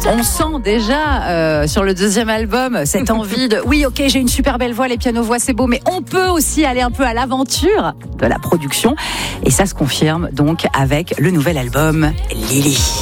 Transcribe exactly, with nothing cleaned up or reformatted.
On sent déjà euh, sur le deuxième album cette envie de oui, ok, j'ai une super belle voix, les pianos-voix c'est beau, mais on peut aussi aller un peu à l'aventure de la production. Et ça se confirme donc avec le nouvel album Lily.